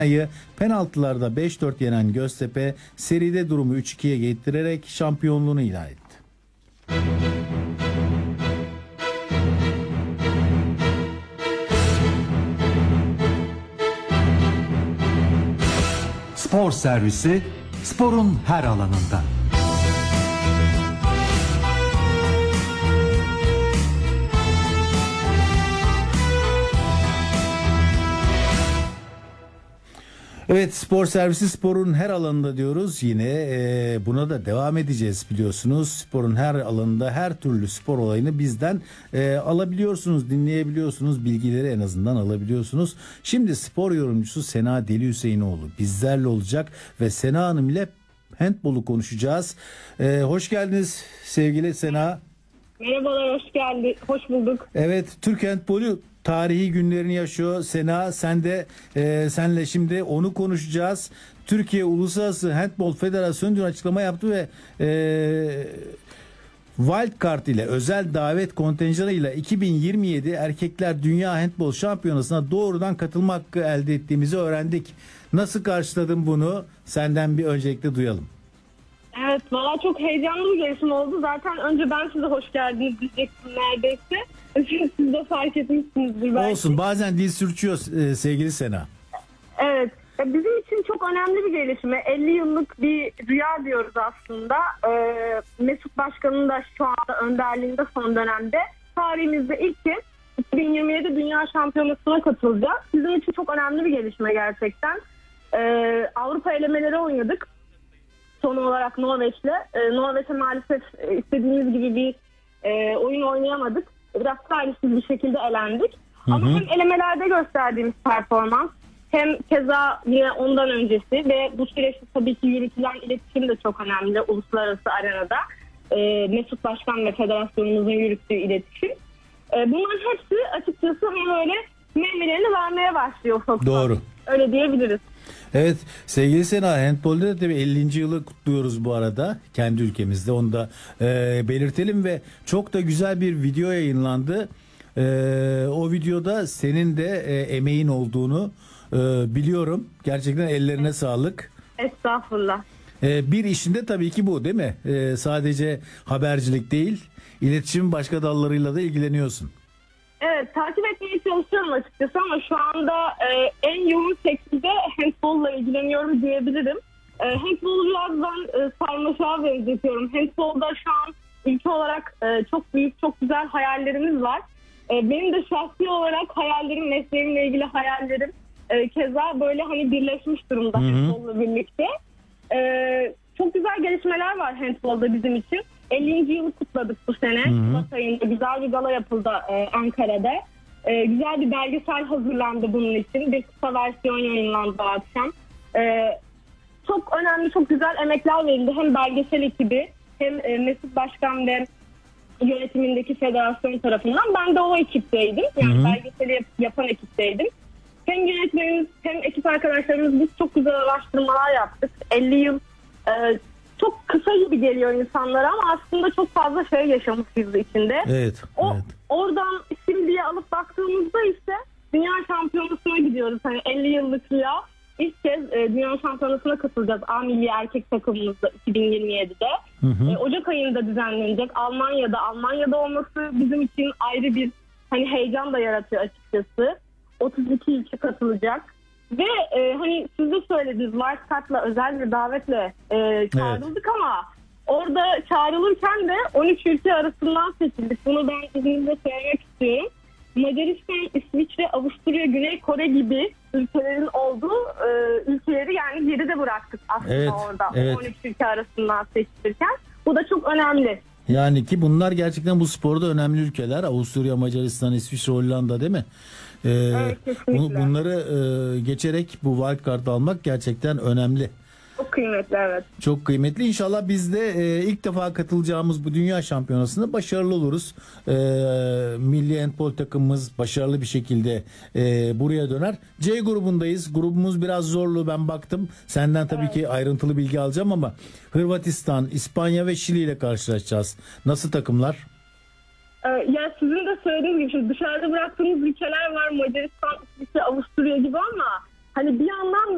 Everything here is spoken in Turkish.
Penaltılarda 5-4 yenen Göztepe seride durumu 3-2'ye getirerek şampiyonluğunu ilan etti. Spor servisi, sporun her alanında. Evet, spor servisi sporun her alanında diyoruz. Yine buna da devam edeceğiz biliyorsunuz. Sporun her alanında her türlü spor olayını bizden alabiliyorsunuz, dinleyebiliyorsunuz. Bilgileri en azından alabiliyorsunuz. Şimdi spor yorumcusu Sena Deli Hüseyinoğlu bizlerle olacak ve Sena Hanım ile handbolu konuşacağız. Hoş geldiniz sevgili Sena. Merhabalar, hoş geldin. Hoş bulduk. Evet, Türk handbolu tarihi günlerini yaşıyor. Sena, sen de senle şimdi onu konuşacağız. Türkiye Uluslararası Handbol Federasyonu dün açıklama yaptı ve Wildcard ile özel davet kontenjanı ile 2027 Erkekler Dünya Handbol Şampiyonası'na doğrudan katılma hakkı elde ettiğimizi öğrendik. Nasıl karşıladın bunu? Senden bir öncelikle duyalım. Evet, valla çok heyecanlı bir gelişme oldu. Zaten önce ben size hoş geldiniz diyecektim neredeyse. Siz de fark etmişsinizdir belki. Olsun, bazen dil sürçüyor sevgili Sena. Evet, bizim için çok önemli bir gelişme. 50 yıllık bir rüya diyoruz aslında. Mesut Başkan'ın da şu anda önderliğinde son dönemde tarihimizde ilk kez 2027 Dünya Şampiyonası'na katılacak. Bizim için çok önemli bir gelişme gerçekten. Avrupa elemeleri oynadık. Son olarak Norveç'le. Norveç'e maalesef istediğimiz gibi bir oyun oynayamadık. Biraz talihsiz bir şekilde elendik. Ama hem elemelerde gösterdiğimiz performans hem keza yine ondan öncesi ve bu süreçte tabii ki yürütülen iletişim de çok önemli uluslararası arenada. Mesut Başkan ve federasyonumuzun yürüttüğü iletişim. Bunların hepsi açıkçası böyle meyvelerini vermeye başlıyor ufak. Doğru. Öyle diyebiliriz. Evet sevgili Sena, handbolda da tabii 50. yılı kutluyoruz bu arada kendi ülkemizde, onu da belirtelim ve çok da güzel bir video yayınlandı. O videoda senin de emeğin olduğunu biliyorum. Gerçekten ellerine sağlık. Estağfurullah. Bir işinde tabii ki bu değil mi? Sadece habercilik değil, iletişim başka dallarıyla da ilgileniyorsun. Evet, takip etmeye çalışıyorum açıkçası ama şu anda en yoğun şekilde handbolla ilgileniyorum diyebilirim. Handbolu biraz ben sarmaşağa benzetiyorum. Handbolda şu an ülke olarak çok büyük, çok güzel hayallerimiz var. Benim de şahsi olarak hayallerim, mesleğimle ilgili hayallerim keza böyle hani birleşmiş durumda handbolla birlikte. Çok güzel gelişmeler var handbolda bizim için. 50. yılı kutladık bu sene. Şubat ayında güzel bir gala yapıldı Ankara'da. Güzel bir belgesel hazırlandı bunun için. Bir kısa versiyon yayınlandı bu akşam. Çok önemli, çok güzel emekler verildi. Hem belgesel ekibi hem Mesut Başkan ve yönetimindeki federasyon tarafından. Ben de o ekipteydim. Yani belgeseli yapan ekipteydim. Hem yönetmenimiz hem ekip arkadaşlarımız biz çok güzel araştırmalar yaptık. 50 yıl çok kısa gibi geliyor insanlara ama aslında çok fazla şey yaşamışız içinde. Evet. Oradan şimdiye alıp baktığımızda ise Dünya Şampiyonası'na gidiyoruz. Hani 50 yıllık rüya. İlk kez Dünya Şampiyonası'na katılacağız A milli erkek takımımızda 2027'de. Ocak ayında düzenlenecek. Almanya'da olması bizim için ayrı bir hani heyecan da yaratıyor açıkçası. 32 ülke katılacak. Ve hani siz de söylediniz, Wildcard'la özel bir davetle çağrıldık ama orada çağrılırken de 13 ülke arasından seçildik. Bunu ben izninizle söylemek istiyorum. Macaristan, İsviçre, Avusturya, Güney Kore gibi ülkelerin olduğu ülkeleri yani geride bıraktık aslında orada. Evet. 13 ülke arasından seçilirken. Bu da çok önemli. Yani ki bunlar gerçekten bu sporda önemli ülkeler. Avusturya, Macaristan, İsviçre, Hollanda değil mi? Evet, kesinlikle. Bunları geçerek bu wildcard almak gerçekten önemli. Çok kıymetli, evet. Çok kıymetli. İnşallah biz de ilk defa katılacağımız bu dünya şampiyonasında başarılı oluruz. Milli handbol takımımız başarılı bir şekilde buraya döner. C grubundayız. Grubumuz biraz zorlu, ben baktım. Senden tabii ki ayrıntılı bilgi alacağım ama Hırvatistan, İspanya ve Şili ile karşılaşacağız. Nasıl takımlar? Ya sizin de söylediğiniz gibi dışarıda bıraktığımız ülkeler var. Macaristan, İsviçre, Avusturya gibi ama hani bir yandan da